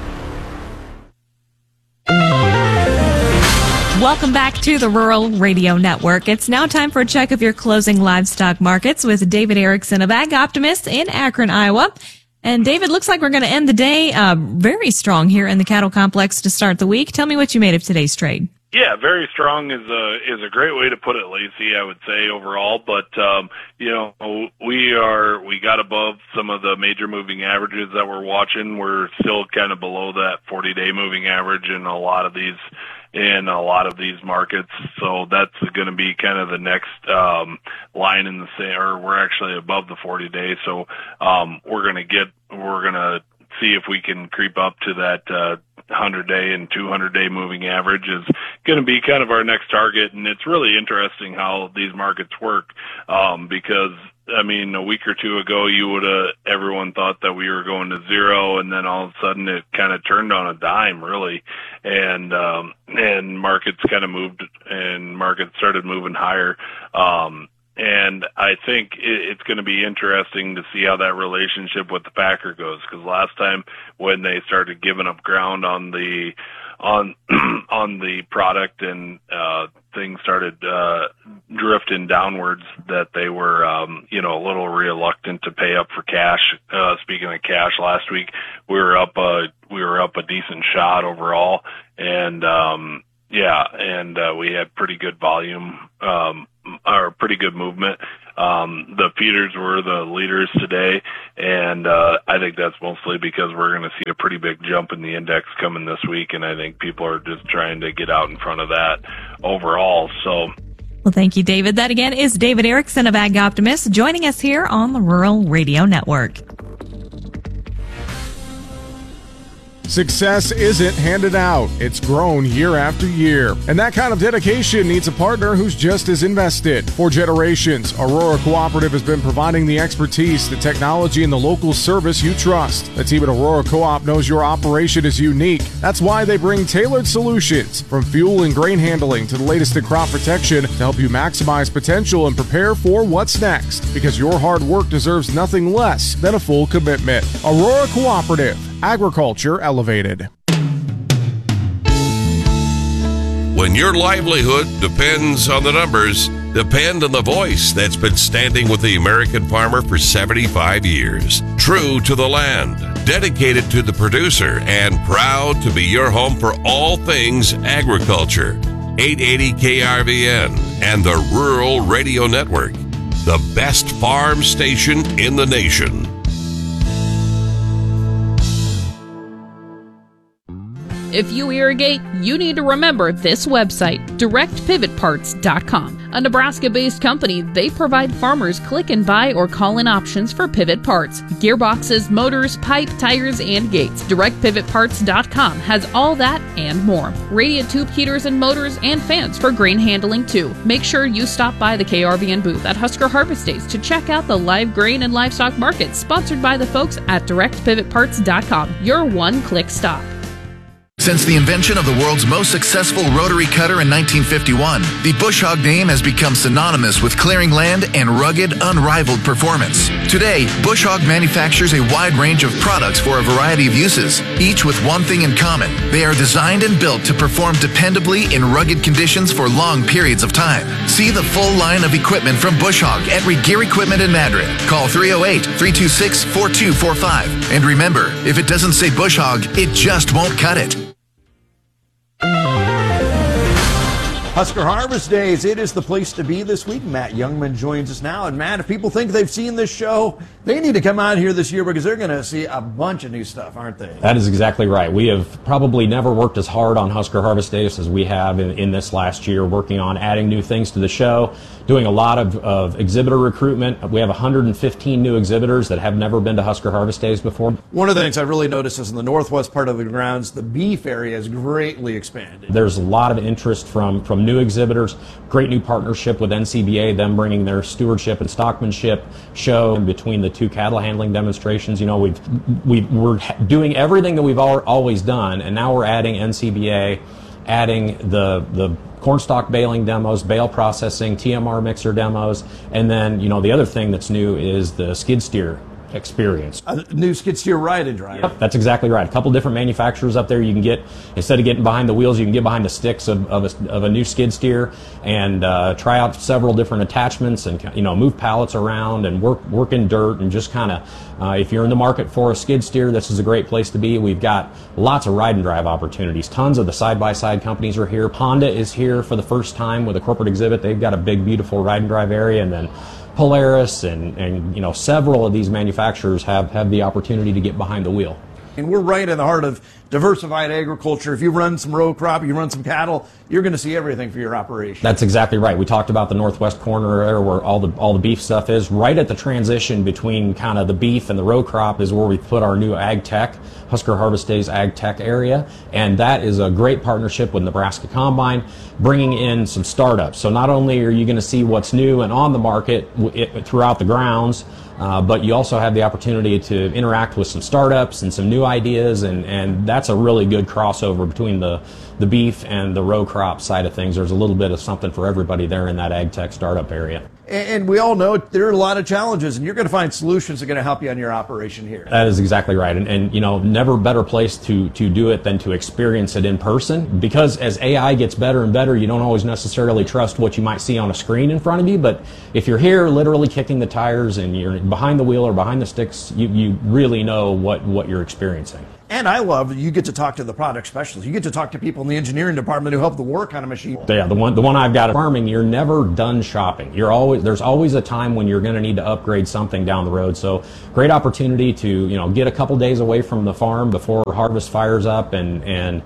Welcome back to the Rural Radio Network. It's now time for a check of your closing livestock markets with David Erickson, a ag optimist in Akron, Iowa. And David, looks like we're going to end the day very strong here in the cattle complex to start the week. Tell me what you made of today's trade. Yeah, very strong is a great way to put it, Lacey, I would say overall. But we got above some of the major moving averages that we're watching. We're still kind of below that 40-day moving average in a lot of these markets. So that's going to be kind of the next line in the sand, or we're actually above the 40-day. So we're going to see if we can creep up to that 100-day and 200-day moving average is going to be kind of our next target. And it's really interesting how these markets work, because I mean, a week or two ago, everyone thought that we were going to zero, and then all of a sudden it kind of turned on a dime, really, and markets kind of moved, and markets started moving higher. And I think it's going to be interesting to see how that relationship with the Packer goes, because last time when they started giving up ground on the product and things started drifting downwards, that they were a little reluctant to pay up for cash. Speaking of cash, last week we were up a decent shot overall, and we had pretty good volume, or pretty good movement. The feeders were the leaders today, and I think that's mostly because we're going to see a pretty big jump in the index coming this week, and I think people are just trying to get out in front of that overall. So, well, thank you, David. That again is David Erickson of Ag Optimist joining us here on the Rural Radio Network. Success isn't handed out. It's grown year after year. And that kind of dedication needs a partner who's just as invested. For generations, Aurora Cooperative has been providing the expertise, the technology, and the local service you trust. The team at Aurora Co-op knows your operation is unique. That's why they bring tailored solutions, from fuel and grain handling to the latest in crop protection, to help you maximize potential and prepare for what's next. Because your hard work deserves nothing less than a full commitment. Aurora Cooperative. Agriculture elevated. When your livelihood depends on the numbers, depend on the voice that's been standing with the American farmer for 75 years. True to the land, dedicated to the producer, and proud to be your home for all things agriculture. 880 KRVN and the Rural Radio Network, the best farm station in the nation. If you irrigate, you need to remember this website, DirectPivotParts.com. A Nebraska-based company, they provide farmers click and buy or call-in options for pivot parts, gearboxes, motors, pipe, tires, and gates. DirectPivotParts.com has all that and more. Radiant tube heaters and motors and fans for grain handling too. Make sure you stop by the KRVN booth at Husker Harvest Days to check out the live grain and livestock market sponsored by the folks at DirectPivotParts.com, your one-click stop. Since the invention of the world's most successful rotary cutter in 1951, the Bush Hog name has become synonymous with clearing land and rugged, unrivaled performance. Today, Bush Hog manufactures a wide range of products for a variety of uses, each with one thing in common. They are designed and built to perform dependably in rugged conditions for long periods of time. See the full line of equipment from Bush Hog at Regear Equipment in Madrid. Call 308-326-4245. And remember, if it doesn't say Bush Hog, it just won't cut it. Husker Harvest Days, it is the place to be this week. Matt Youngman joins us now. And Matt, if people think they've seen this show, they need to come out here this year because they're going to see a bunch of new stuff, aren't they? That is exactly right. We have probably never worked as hard on Husker Harvest Days as we have in this last year, working on adding new things to the show, doing a lot of exhibitor recruitment. We have 115 new exhibitors that have never been to Husker Harvest Days before. One of the things I've really noticed is in the northwest part of the grounds, the beef area has greatly expanded. There's a lot of interest from new exhibitors, great new partnership with NCBA, them bringing their stewardship and stockmanship show in between the two cattle handling demonstrations. You know, we're doing everything that we've always done, and now we're adding NCBA, adding the cornstalk baling demos, bale processing, TMR mixer demos, and then, you know, the other thing that's new is the skid steer experience. A new skid steer ride and drive. Yep, that's exactly right. A couple different manufacturers up there. You can get, instead of getting behind the wheels, you can get behind the sticks of a new skid steer and try out several different attachments and, you know, move pallets around and work in dirt and just kind of, if you're in the market for a skid steer, this is a great place to be. We've got lots of ride and drive opportunities. Tons of the side-by-side companies are here. Honda is here for the first time with a corporate exhibit. They've got a big, beautiful ride and drive area, and then Polaris and you know, several of these manufacturers have the opportunity to get behind the wheel. And we're right in the heart of diversified agriculture. If you run some row crop, you run some cattle, you're going to see everything for your operation. That's exactly right. We talked about the northwest corner there where all the beef stuff is. Right at the transition between kind of the beef and the row crop is where we put our new ag tech Husker Harvest Days Ag Tech area, and that is a great partnership with Nebraska Combine, bringing in some startups. So not only are you going to see what's new and on the market throughout the grounds, but you also have the opportunity to interact with some startups and some new ideas, and that's a really good crossover between the beef and the row crop side of things. There's a little bit of something for everybody there in that ag tech startup area. And we all know there are a lot of challenges, and you're going to find solutions that are going to help you on your operation here. That is exactly right. And you know, never better place to do it than to experience it in person. Because as AI gets better and better, you don't always necessarily trust what you might see on a screen in front of you. But if you're here literally kicking the tires and you're behind the wheel or behind the sticks, you really know what you're experiencing. And I love you get to talk to the product specialists. You get to talk to people in the engineering department who help the work on a machine. Yeah, the one I've got at farming, you're never done shopping. There's always a time when you're going to need to upgrade something down the road. So great opportunity to get a couple days away from the farm before harvest fires up. And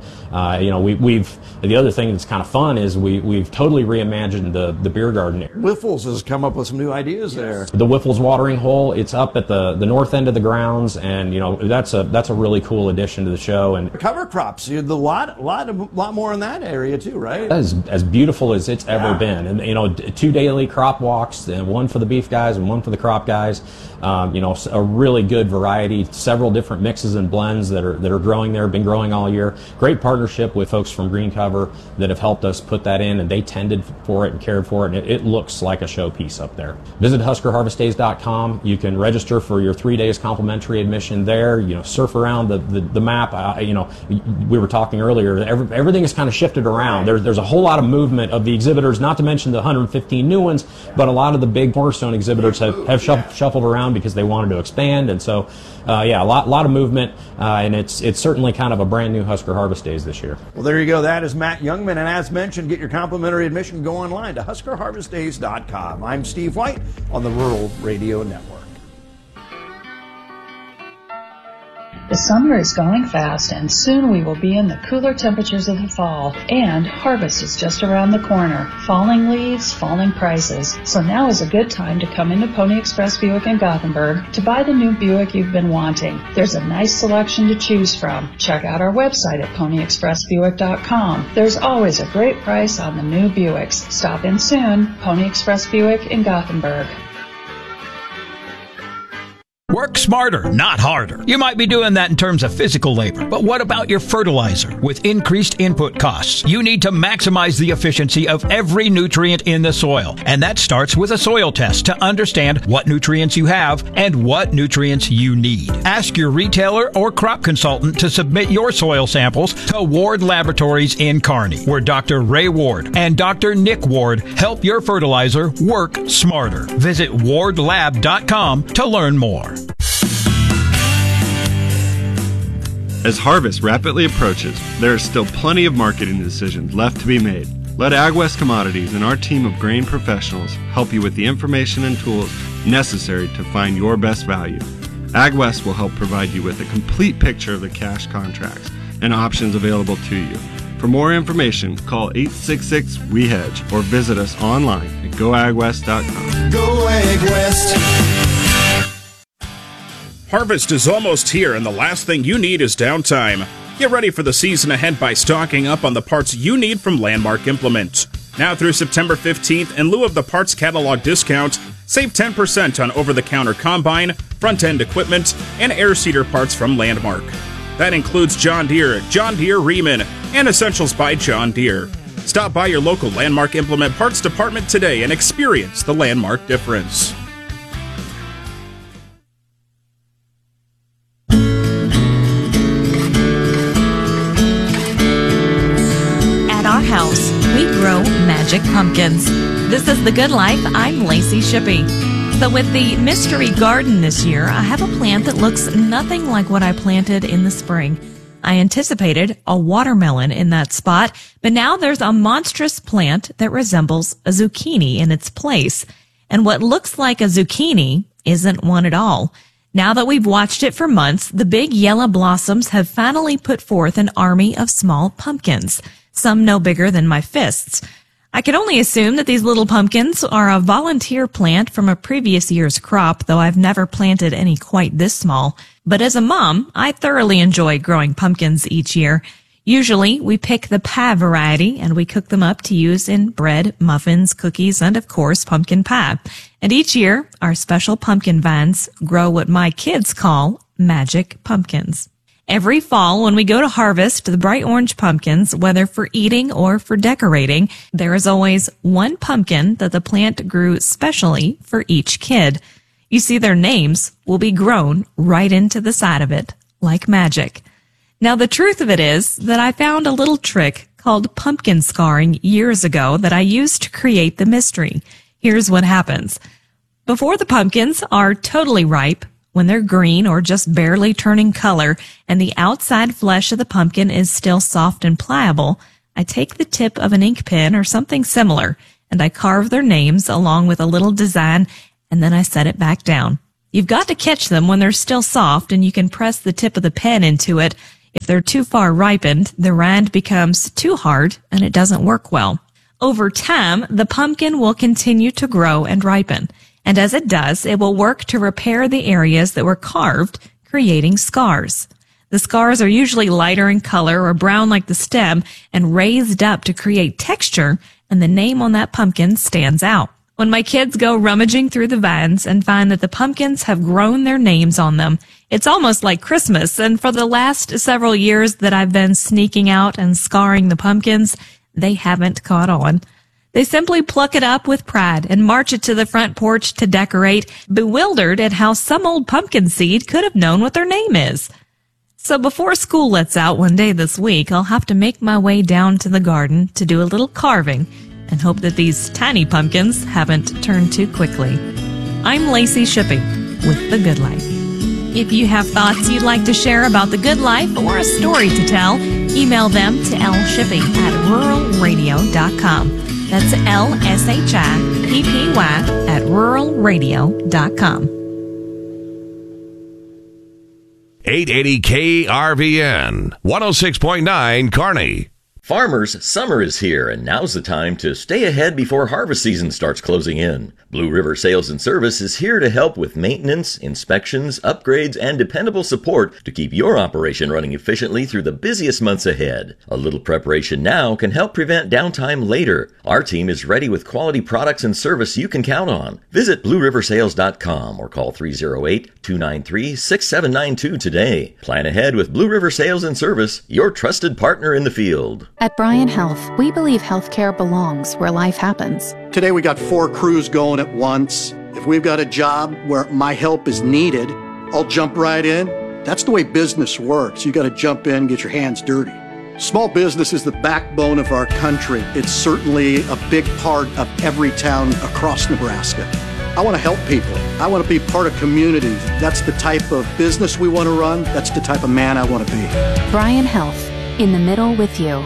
we've the other thing that's kind of fun is we've totally reimagined the beer garden area. Whiffles has come up with some new ideas there. The Whiffles watering hole, it's up at the north end of the grounds, and that's a really cool addition to the show. And cover crops, a lot more in that area too, right? That is as beautiful as it's ever been. And 2 daily crop walks, and one for the beef guys and one for the crop guys. A really good variety, several different mixes and blends that are growing there, been growing all year. Great partnership with folks from Green Cover that have helped us put that in, and they tended for it and cared for it, and it looks like a showpiece up there. Visit HuskerHarvestDays.com. You can register for your 3 days complimentary admission there. Surf around the map. We were talking earlier. Everything is kind of shifted around. There's a whole lot of movement of the exhibitors, not to mention the 115 new ones, but a lot of the big cornerstone exhibitors have shuffled around because they wanted to expand, and so a lot of movement, and it's certainly kind of a brand new Husker Harvest Days this year. Well, there you go. That is Matt Youngman, and as mentioned, get your complimentary admission. Go online to HuskerHarvestDays.com. I'm Steve White on the Rural Radio Network. The summer is going fast, and soon we will be in the cooler temperatures of the fall, and harvest is just around the corner. Falling leaves, falling prices. So now is a good time to come into Pony Express Buick in Gothenburg to buy the new Buick you've been wanting. There's a nice selection to choose from. Check out our website at PonyExpressBuick.com. There's always a great price on the new Buicks. Stop in soon. Pony Express Buick in Gothenburg. Work smarter, not harder. You might be doing that in terms of physical labor, but what about your fertilizer? With increased input costs, you need to maximize the efficiency of every nutrient in the soil. And that starts with a soil test to understand what nutrients you have and what nutrients you need. Ask your retailer or crop consultant to submit your soil samples to Ward Laboratories in Kearney, where Dr. Ray Ward and Dr. Nick Ward help your fertilizer work smarter. Visit wardlab.com to learn more. As harvest rapidly approaches, there is still plenty of marketing decisions left to be made. Let AgWest Commodities and our team of grain professionals help you with the information and tools necessary to find your best value. AgWest will help provide you with a complete picture of the cash contracts and options available to you. For more information, call 866-WE-HEDGE or visit us online at goagwest.com. Go AgWest. Harvest is almost here, and the last thing you need is downtime. Get ready for the season ahead by stocking up on the parts you need from Landmark Implement. Now through September 15th, in lieu of the parts catalog discount, save 10% on over-the-counter combine, front-end equipment, and air seeder parts from Landmark. That includes John Deere, Riemann, and Essentials by John Deere. Stop by your local Landmark Implement parts department today and experience the Landmark difference. House, we grow magic pumpkins. This is The Good Life. I'm Lacey Shippey. So with the mystery garden this year, I have a plant that looks nothing like what I planted in the spring. I anticipated a watermelon in that spot, but now there's a monstrous plant that resembles a zucchini in its place. And what looks like a zucchini isn't one at all. Now that we've watched it for months, the big yellow blossoms have finally put forth an army of small pumpkins. Some no bigger than my fists. I can only assume that these little pumpkins are a volunteer plant from a previous year's crop, though I've never planted any quite this small. But as a mom, I thoroughly enjoy growing pumpkins each year. Usually, we pick the pie variety and we cook them up to use in bread, muffins, cookies, and of course, pumpkin pie. And each year, our special pumpkin vines grow what my kids call magic pumpkins. Every fall, when we go to harvest the bright orange pumpkins, whether for eating or for decorating, there is always one pumpkin that the plant grew specially for each kid. You see, their names will be grown right into the side of it, like magic. Now, the truth of it is that I found a little trick called pumpkin scarring years ago that I used to create the mystery. Here's what happens. Before the pumpkins are totally ripe, when they're green or just barely turning color and the outside flesh of the pumpkin is still soft and pliable, I take the tip of an ink pen or something similar and I carve their names along with a little design, and then I set it back down. You've got to catch them when they're still soft, and you can press the tip of the pen into it. If they're too far ripened, the rind becomes too hard and it doesn't work well. Over time, the pumpkin will continue to grow and ripen. And as it does, it will work to repair the areas that were carved, creating scars. The scars are usually lighter in color or brown like the stem and raised up to create texture, and the name on that pumpkin stands out. When my kids go rummaging through the vines and find that the pumpkins have grown their names on them, it's almost like Christmas, and for the last several years that I've been sneaking out and scarring the pumpkins, they haven't caught on. They simply pluck it up with pride and march it to the front porch to decorate, bewildered at how some old pumpkin seed could have known what their name is. So before school lets out one day this week, I'll have to make my way down to the garden to do a little carving and hope that these tiny pumpkins haven't turned too quickly. I'm Lacey Shippey with The Good Life. If you have thoughts you'd like to share about The Good Life or a story to tell, email them to lshippey@ruralradio.com. That's lshippy@ruralradio.com. 880 KRVN, 106.9 Kearney. Farmers, summer is here, and now's the time to stay ahead before harvest season starts closing in. Blue River Sales and Service is here to help with maintenance, inspections, upgrades, and dependable support to keep your operation running efficiently through the busiest months ahead. A little preparation now can help prevent downtime later. Our team is ready with quality products and service you can count on. Visit BlueRiverSales.com or call 308-293-6792 today. Plan ahead with Blue River Sales and Service, your trusted partner in the field. At Bryan Health, we believe healthcare belongs where life happens. Today we got 4 crews going at once. If we've got a job where my help is needed, I'll jump right in. That's the way business works. You got to jump in, get your hands dirty. Small business is the backbone of our country. It's certainly a big part of every town across Nebraska. I want to help people. I want to be part of communities. That's the type of business we want to run. That's the type of man I want to be. Bryan Health, in the middle with you.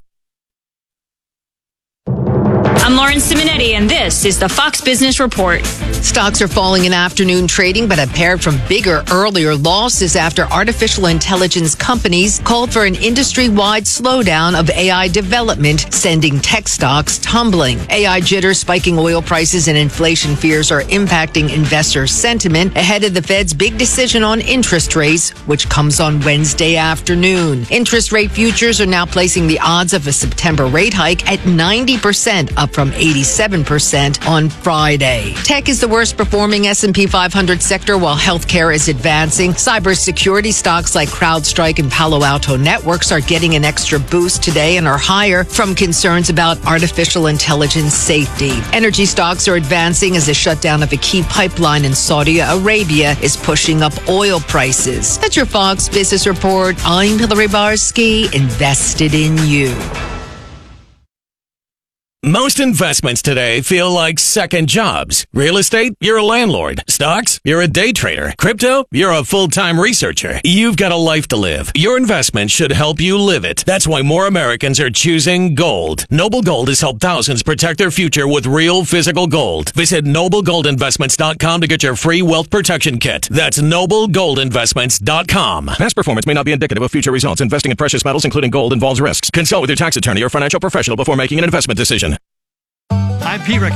I'm Lauren Simonetti, and this is the Fox Business Report. Stocks are falling in afternoon trading, but have paired from bigger, earlier losses after artificial intelligence companies called for an industry-wide slowdown of AI development, sending tech stocks tumbling. AI jitters, spiking oil prices, and inflation fears are impacting investor sentiment ahead of the Fed's big decision on interest rates, which comes on Wednesday afternoon. Interest rate futures are now placing the odds of a September rate hike at 90%, up from 87% on Friday. Tech is the worst performing S&P 500 sector, while healthcare is advancing. Cybersecurity stocks like CrowdStrike and Palo Alto Networks are getting an extra boost today and are higher from concerns about artificial intelligence safety. Energy stocks are advancing as the shutdown of a key pipeline in Saudi Arabia is pushing up oil prices. That's your Fox Business Report. I'm Hillary Barsky, invested in you. Most investments today feel like second jobs. Real estate, you're a landlord. Stocks, you're a day trader. Crypto, you're a full-time researcher. You've got a life to live. Your investment should help you live it. That's why more Americans are choosing gold. Noble Gold has helped thousands protect their future with real physical gold. Visit NobleGoldInvestments.com to get your free wealth protection kit. That's NobleGoldInvestments.com. Past performance may not be indicative of future results. Investing in precious metals, including gold, involves risks. Consult with your tax attorney or financial professional before making an investment decision. I'm Pete